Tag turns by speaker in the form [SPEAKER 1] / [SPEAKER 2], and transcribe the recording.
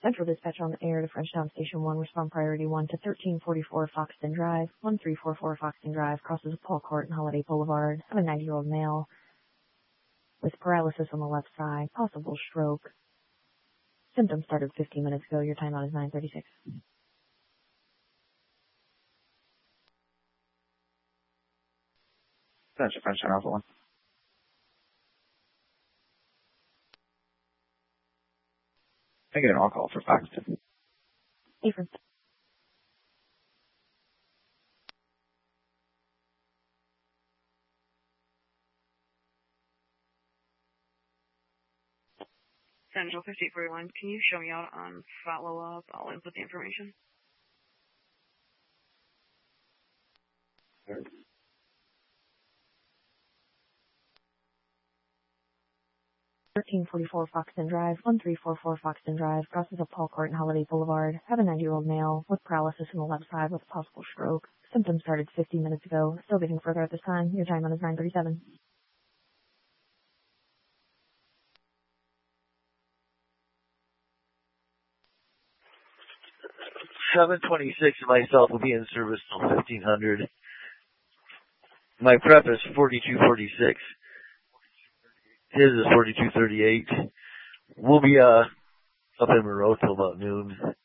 [SPEAKER 1] Central Dispatch on the air to Frenchtown Station 1, respond priority 1 to 1344 Foxton Drive. 1344 Foxton Drive crosses Paul Court and Holiday Boulevard. Have a 90-year-old male with paralysis on the left side, possible stroke. Symptoms started 15 minutes ago. Your timeout is 9:36.
[SPEAKER 2] Central Frenchtown Alpha 1. I get an all-call for Foxton.
[SPEAKER 1] Apron.
[SPEAKER 3] Central 5841, can you show me out on follow-up? I'll input the information.
[SPEAKER 2] Sure.
[SPEAKER 1] 1344 Foxton Drive, 1344 Foxton Drive, crosses up Paul Court and Holiday Boulevard. Have a 90-year-old male with paralysis on the left side with a possible stroke. Symptoms started 15 minutes ago. Still getting further at this time. Your timeout is 9:37.
[SPEAKER 4] $726 myself will be in service till 1500. My prep is 4246. His is 4238. We'll be up in Monroe till about noon.